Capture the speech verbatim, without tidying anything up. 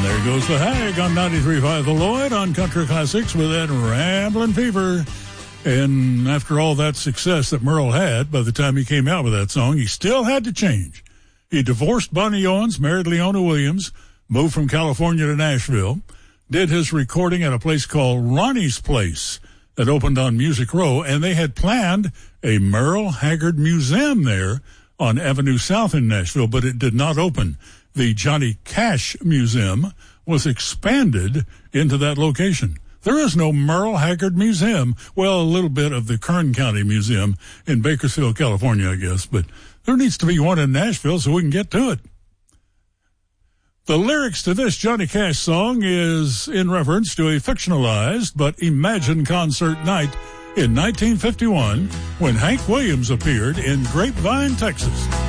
There goes the Hag on ninety-three point five The Lloyd on Country Classics with that Ramblin' Fever. And after all that success that Merle had, by the time he came out with that song, he still had to change. He divorced Bonnie Owens, married Leona Williams, moved from California to Nashville, did his recording at a place called Ronnie's Place that opened on Music Row, and they had planned a Merle Haggard Museum there on Avenue South in Nashville, but it did not open. The Johnny Cash Museum was expanded into that location. There is no Merle Haggard Museum. Well, a little bit of the Kern County Museum in Bakersfield, California, I guess, but there needs to be one in Nashville so we can get to it. The lyrics to this Johnny Cash song is in reference to a fictionalized but imagined concert night in nineteen fifty-one when Hank Williams appeared in Grapevine, Texas.